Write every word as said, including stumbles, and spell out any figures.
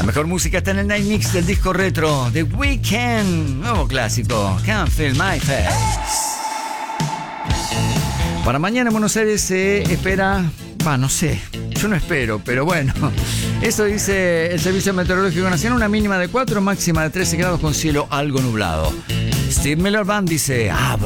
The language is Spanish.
mejor música está en el Night Mix del disco retro The Weeknd, nuevo clásico, Can't Feel My Face. Para mañana en Buenos Aires se espera, va, no sé, yo no espero, pero bueno, eso dice el Servicio Meteorológico Nacional, una mínima de cuatro, máxima de trece grados con cielo algo nublado. Steve Miller Band dice, abro.